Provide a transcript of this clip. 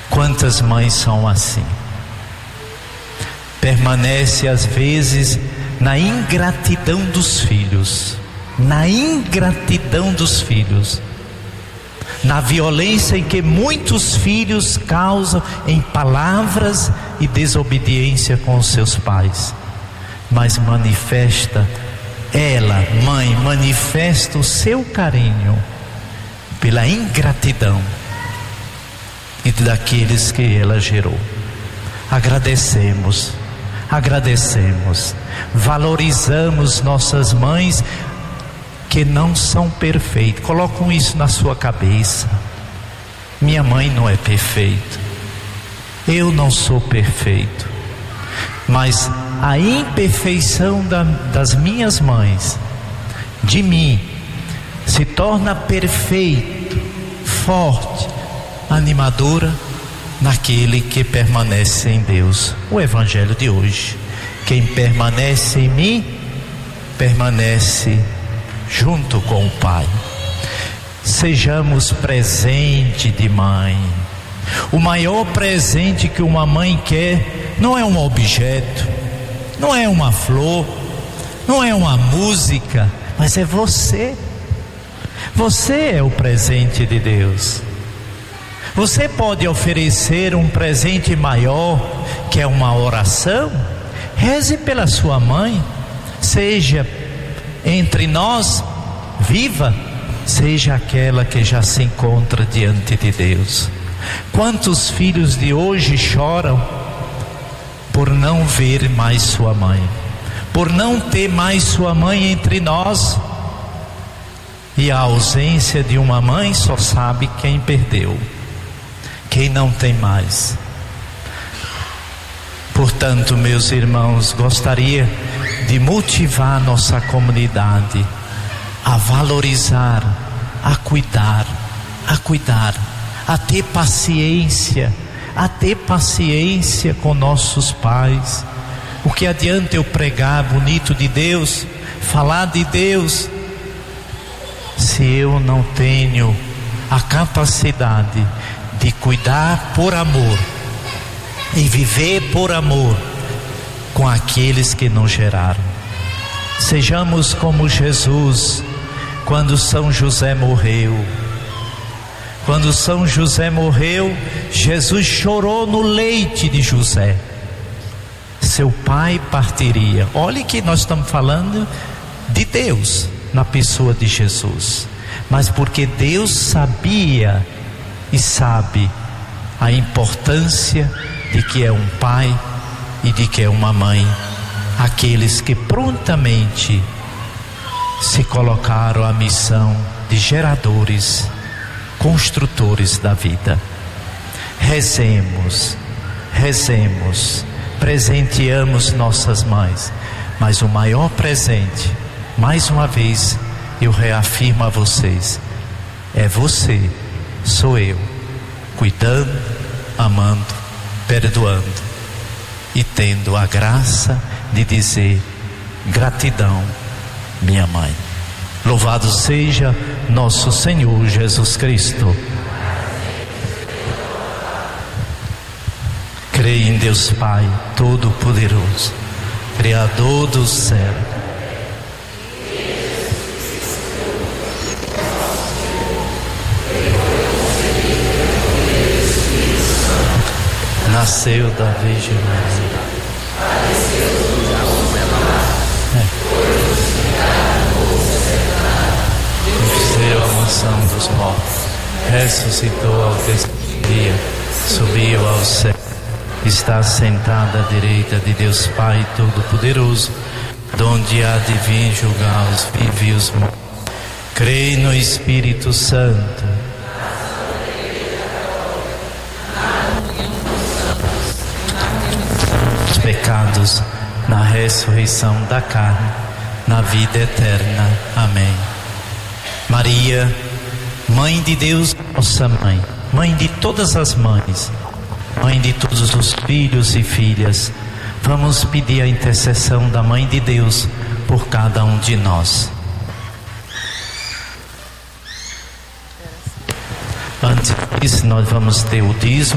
Quantas mães são assim? Permanece às vezes na ingratidão dos filhos, na ingratidão dos filhos, na violência em que muitos filhos causam em palavras e desobediência com os seus pais, mas manifesta, ela, mãe, manifesta o seu carinho pela ingratidão e daqueles que ela gerou. Agradecemos, valorizamos nossas mães que não são perfeitas. Colocam isso na sua cabeça: minha mãe não é perfeita, eu não sou perfeito, mas a imperfeição das minhas mães, de mim, se torna perfeito, forte, animadora naquele que permanece em Deus. O Evangelho de hoje: quem permanece em mim, permanece junto com o Pai. Sejamos presente de mãe. O maior presente que uma mãe quer não é um objeto, não é uma flor, não é uma música, mas é você. Você é o presente de Deus. Você pode oferecer um presente maior, que é uma oração. Reze pela sua mãe, seja entre nós viva, seja aquela que já se encontra diante de Deus. Quantos filhos de hoje choram por não ver mais sua mãe, por não ter mais sua mãe entre nós, e a ausência de uma mãe só sabe quem perdeu, quem não tem mais. Portanto, meus irmãos, gostaria de motivar nossa comunidade a valorizar, a cuidar, a ter paciência com nossos pais. O que adianta eu pregar bonito de Deus, falar de Deus, se eu não tenho a capacidade de cuidar por amor e viver por amor com aqueles que nos geraram? Sejamos como Jesus, quando São José morreu. Quando São José morreu, Jesus chorou no leite de José. Seu pai partiria. Olhe que nós estamos falando de Deus na pessoa de Jesus, mas porque Deus sabia e sabe a importância de que é um pai e de que é uma mãe, aqueles que prontamente se colocaram à missão de geradores, construtores da vida. Rezemos, presenteamos nossas mães, mas o maior presente, mais uma vez eu reafirmo a vocês, é você, sou eu, cuidando, amando, perdoando e tendo a graça de dizer: gratidão, minha mãe. Louvado seja nosso Senhor Jesus Cristo. Creio em Deus Pai Todo-Poderoso, Criador do céu. Nasceu da Virgem Maria. Venceu a mansão dos mortos, ressuscitou ao terceiro dia, subiu ao céu, está sentado à direita de Deus Pai Todo-Poderoso, donde há de vir julgar os vivos e os mortos. Creio no Espírito Santo, os pecados, na ressurreição da carne, na vida eterna. Amém. Maria, Mãe de Deus, nossa mãe, mãe de todas as mães, mãe de todos os filhos e filhas, vamos pedir a intercessão da Mãe de Deus por cada um de nós. Antes disso, nós vamos ter o dízimo.